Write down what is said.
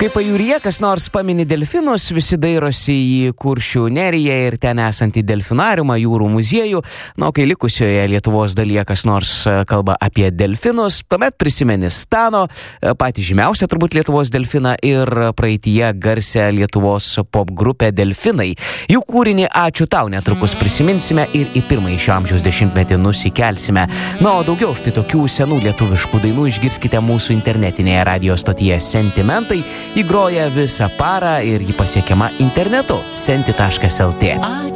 Kai pajūryje kas nors pamini delfinus, visi dairosi į Kuršių neriją ir ten esantį delfinariumą, jūrų muziejų. Na, kai likusioje Lietuvos dalyje kas nors kalba apie delfinus, tuomet prisimeni Stano, patį žymiausią turbūt Lietuvos delfiną ir praeityje garsę Lietuvos pop grupę Delfinai. Jų kūrinį Ačiū tau netrukus prisiminsime ir į pirmąjį šio amžiaus dešimtmetį nusikelsime. Na, o daugiau štai tokių senų lietuviškų dainų išgirskite mūsų internetinėje radio stotyje Sentimentai. Ji groja visą parą ir ji pasiekiama internetu senti.lt.